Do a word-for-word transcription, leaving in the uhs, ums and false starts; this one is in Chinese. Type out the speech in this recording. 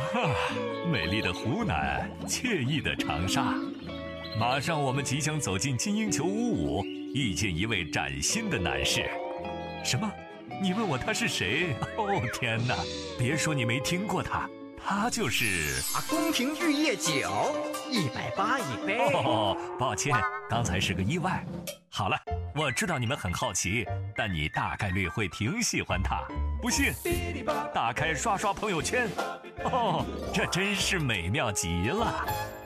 哈，美丽的湖南，惬意的长沙，马上我们即将走进金鹰球五五，遇见一位崭新的男士。什么？你问我他是谁？哦天哪！别说你没听过他，他就是啊，宫廷玉液酒，一百八一杯。 哦，抱歉，刚才是个意外。好了，我知道你们很好奇，但你大概率会挺喜欢他。不信，打开刷刷朋友圈，哦，这真是美妙极了。